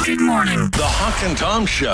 Good morning. The Hawk and Tom Show.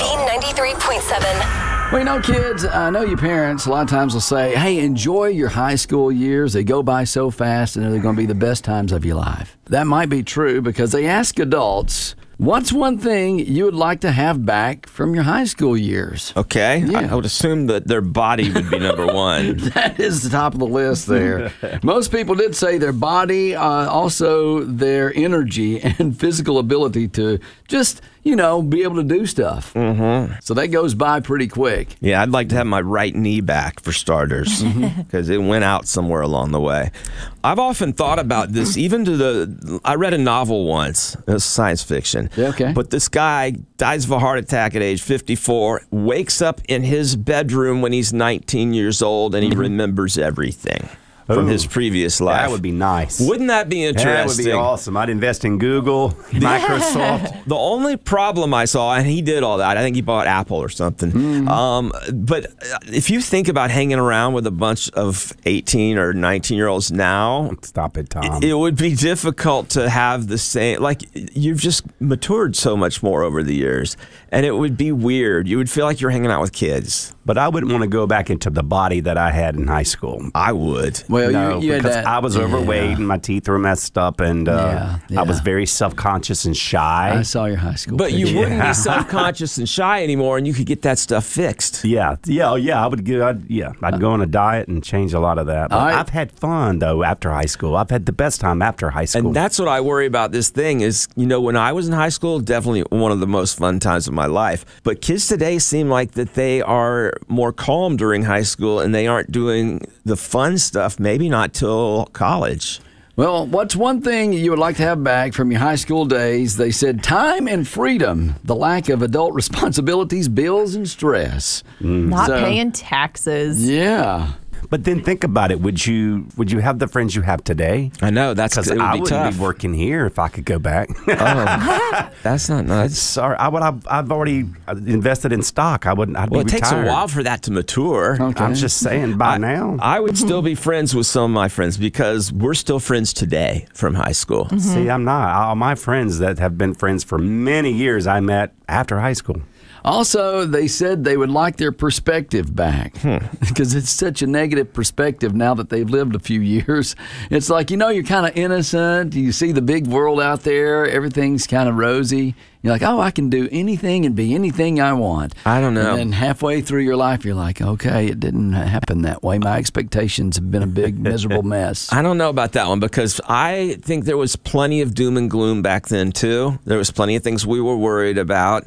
B93.7. Well, you know, kids, I know your parents a lot of times will say, hey, enjoy your high school years. They go by so fast and they're going to be the best times of your life. That might be true because they ask adults, what's one thing you would like to have back from your high school years? Okay. Yeah. I would assume that their body would be number one. That is the top of the list there. Most people did say their body, also their energy and physical ability to just, you know, be able to do stuff. Mm-hmm. So that goes by pretty quick. Yeah, I'd like to have my right knee back for starters because it went out somewhere along the way. I've often thought about this, I read a novel once. It was science fiction. Yeah, okay. But this guy dies of a heart attack at age 54, wakes up in his bedroom when he's 19 years old, and he remembers everything from his previous life. That would be nice. Wouldn't that be interesting? That would be awesome. I'd invest in Google, Microsoft. The only problem I saw, and he did all that, I think he bought Apple or something. But if you think about hanging around with a bunch of 18 or 19-year-olds now, Stop it, Tom. it would be difficult to have the same, like, you've just matured so much more over the years, and it would be weird. You would feel like you're hanging out with kids. But I wouldn't want to go back into the body that I had in high school. I would. Well, No, you had because that, I was overweight and my teeth were messed up, and I was very self-conscious and shy. I saw your high school But you picture. wouldn't be self-conscious and shy anymore, and you could get that stuff fixed. I'd go on a diet and change a lot of that. But I've had fun though after high school. I've had the best time after high school. And that's what I worry about this thing is, you know, when I was in high school, definitely one of the most fun times of my life. But kids today seem like that they are more calm during high school and they aren't doing the fun stuff, maybe not till college. Well, what's one thing you would like to have back from your high school days? They said time and freedom, the lack of adult responsibilities, bills, and stress. Not paying taxes. Yeah. But then think about it. Would you have the friends you have today? I know, it Because would be I wouldn't tough. be working here if I could go back. That's not nice. Sorry, I've already invested in stock. I'd Well, be it takes a retired. while for that to mature. Okay. I'm just saying by now. I would still be friends with some of my friends because we're still friends today from high school. See, I'm not. All my friends that have been friends for many years, I met after high school. Also, they said they would like their perspective back because it's such a negative perspective now that they've lived a few years. It's like, you know, you're kind of innocent. You see the big world out there. Everything's kind of rosy. You're like, oh, I can do anything and be anything I want. I don't know. And then halfway through your life, you're like, okay, it didn't happen that way. My expectations have been a big, miserable mess. I don't know about that one because I think there was plenty of doom and gloom back then, too. There was plenty of things we were worried about.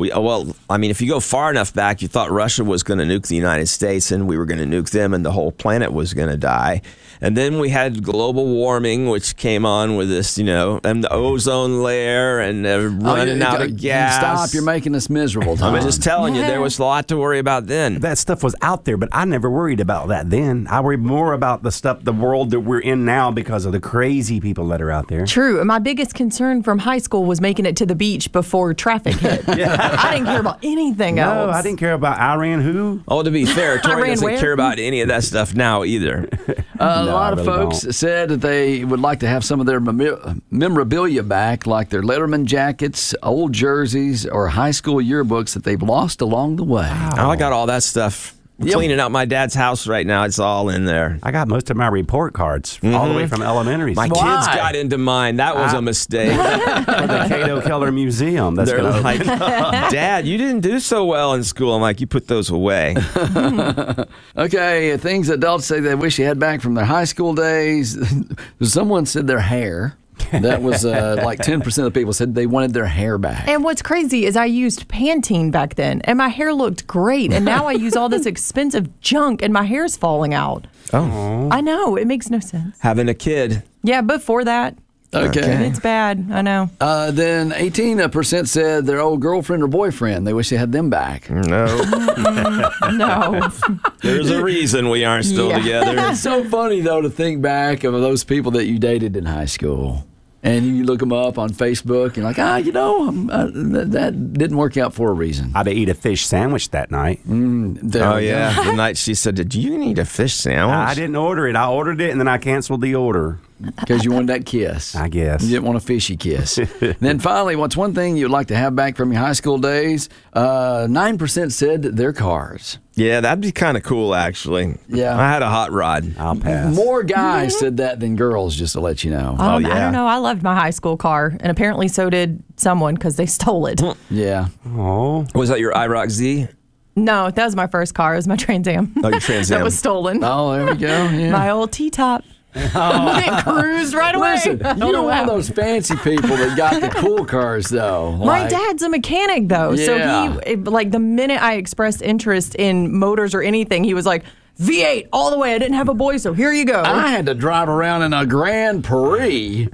If you go far enough back, you thought Russia was going to nuke the United States and we were going to nuke them and the whole planet was going to die. And then we had global warming, which came on with this, you know, and the ozone layer and running out of gas. Stop, you're making us miserable, Tom. I'm just telling you, there was a lot to worry about then. That stuff was out there, but I never worried about that then. I worried more about the world that we're in now because of the crazy people that are out there. True. And my biggest concern from high school was making it to the beach before traffic hit. I didn't care about anything else. No, I didn't care about Iran who. Oh, to be fair, Tori ran doesn't where? care about any of that stuff now either. A lot of I really folks don't. said that they would like to have some of their memorabilia back, like their Letterman jackets, old jerseys, or high school yearbooks that they've lost along the way. Oh, I got all that stuff. I'm cleaning out my dad's house right now. It's all in there. I got most of my report cards all the way from elementary My school. kids got into mine. That was a mistake. For the Cato Keller Museum. That's They're gonna like, Dad, you didn't do so well in school. I'm like, you put those away. Okay, things adults say they wish they had back from their high school days. Someone said their hair. That was like 10% of people said they wanted their hair back. And what's crazy is I used Pantene back then, and my hair looked great. And now I use all this expensive junk, and my hair's falling out. Oh. I know. It makes no sense. Having a kid. Yeah, before that, Okay. it's bad. I know. Then 18% said their old girlfriend or boyfriend. They wish they had them back. No. No. There's a reason we aren't still together. It's so funny, though, to think back of those people that you dated in high school. And you look them up on Facebook, and you're like, that didn't work out for a reason. I'd eat a fish sandwich that night. Oh, yeah. The night she said, did you need a fish sandwich? I didn't order it. I ordered it, and then I canceled the order. Because you wanted that kiss. I guess. You didn't want a fishy kiss. Then finally, what's one thing you'd like to have back from your high school days? 9% said their cars. Yeah, that'd be kind of cool, actually. Yeah. I had a hot rod. I'll pass. More guys said that than girls, just to let you know. Oh, yeah. I don't know. I loved my high school car, and apparently so did someone because they stole it. Yeah. Oh. Was that your IROC Z? No, that was my first car. It was my Trans Am. Oh, your Trans Am. That was stolen. Oh, there we go. Yeah. My old T-top. It cruised right away. Listen, you're one of those fancy people that got the cool cars, though. My dad's a mechanic, though. Yeah. So he, the minute I expressed interest in motors or anything, he was like, V8 all the way. I didn't have a boy, so here you go. I had to drive around in a Grand Prix